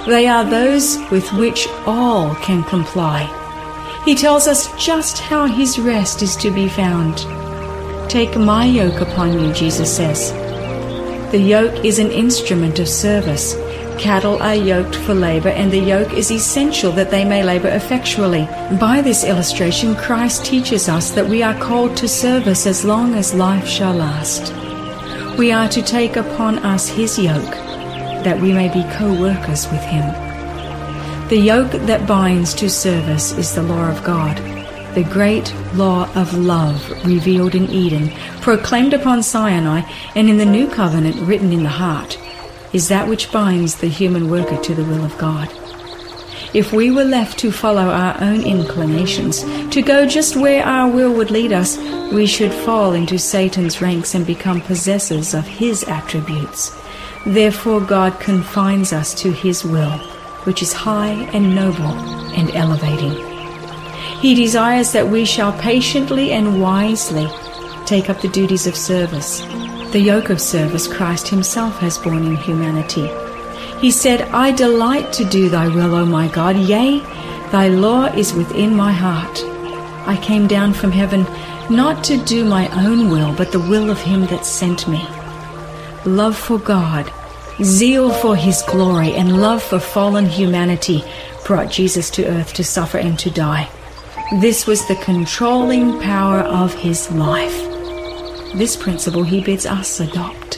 They are those with which all can comply. He tells us just how his rest is to be found. Take my yoke upon you, Jesus says. The yoke is an instrument of service. Cattle are yoked for labor, and the yoke is essential that they may labor effectually. By this illustration, Christ teaches us that we are called to service as long as life shall last. We are to take upon us his yoke, that we may be co-workers with him. The yoke that binds to service is the law of God, the great law of love revealed in Eden, proclaimed upon Sinai, and in the new covenant written in the heart, is that which binds the human worker to the will of God. If we were left to follow our own inclinations, to go just where our will would lead us, we should fall into Satan's ranks and become possessors of his attributes. Therefore God confines us to his will, which is high and noble and elevating. He desires that we shall patiently and wisely take up the duties of service. The yoke of service Christ himself has borne in humanity. He said, I delight to do thy will, O my God. Yea, thy law is within my heart. I came down from heaven not to do my own will, but the will of him that sent me. Love for God, zeal for his glory, and love for fallen humanity brought Jesus to earth to suffer and to die. This was the controlling power of his life. This principle he bids us adopt.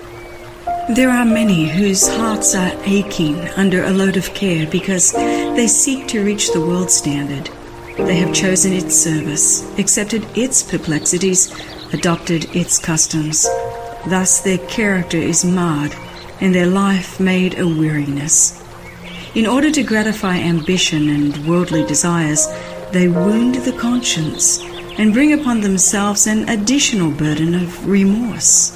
There are many whose hearts are aching under a load of care because they seek to reach the world standard. They have chosen its service, accepted its perplexities, adopted its customs. Thus their character is marred and their life made a weariness. In order to gratify ambition and worldly desires, they wound the conscience and bring upon themselves an additional burden of remorse.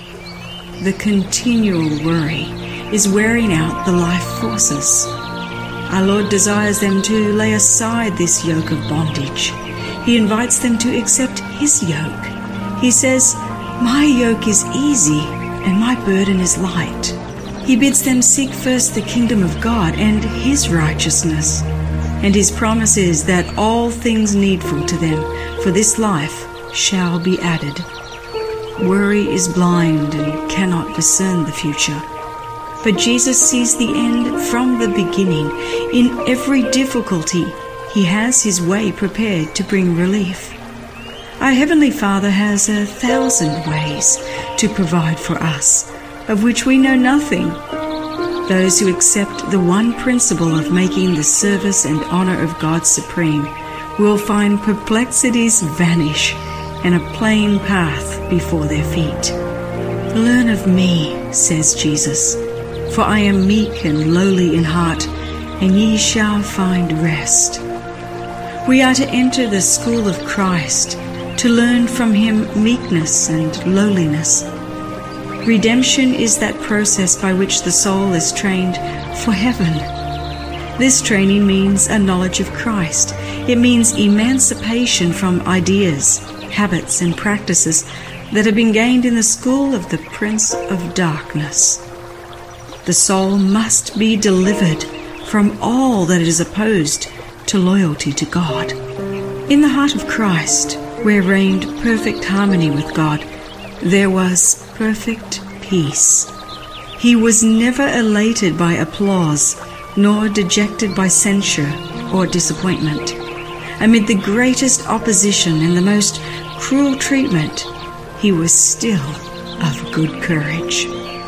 The continual worry is wearing out the life forces. Our Lord desires them to lay aside this yoke of bondage. He invites them to accept his yoke. He says, my yoke is easy and my burden is light. He bids them seek first the kingdom of God and his righteousness. And his promise is that all things needful to them for this life shall be added. Worry is blind and cannot discern the future. But Jesus sees the end from the beginning. In every difficulty, he has his way prepared to bring relief. Our Heavenly Father has 1,000 ways to provide for us, of which we know nothing. Those who accept the one principle of making the service and honor of God supreme will find perplexities vanish and a plain path before their feet. Learn of me, says Jesus, for I am meek and lowly in heart, and ye shall find rest. We are to enter the school of Christ, to learn from him meekness and lowliness. Redemption is that process by which the soul is trained for heaven. This training means a knowledge of Christ. It means emancipation from ideas, habits, and practices that have been gained in the school of the Prince of Darkness. The soul must be delivered from all that is opposed to loyalty to God. In the heart of Christ, where reigned perfect harmony with God, there was perfect peace. He was never elated by applause, nor dejected by censure or disappointment. Amid the greatest opposition and the most cruel treatment, he was still of good courage.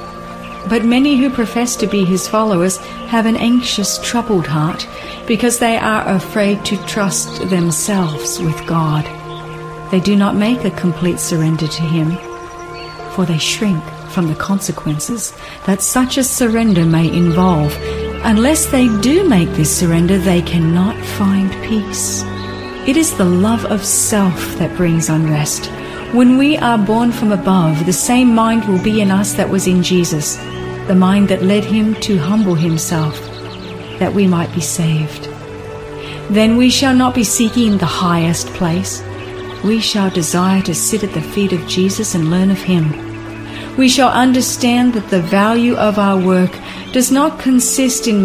But many who profess to be his followers have an anxious, troubled heart because they are afraid to trust themselves with God. They do not make a complete surrender to him, for they shrink from the consequences that such a surrender may involve. Unless they do make this surrender, they cannot find peace. It is the love of self that brings unrest. When we are born from above, the same mind will be in us that was in Jesus, the mind that led him to humble himself, that we might be saved. Then we shall not be seeking the highest place. We shall desire to sit at the feet of Jesus and learn of him. We shall understand that the value of our work does not consist in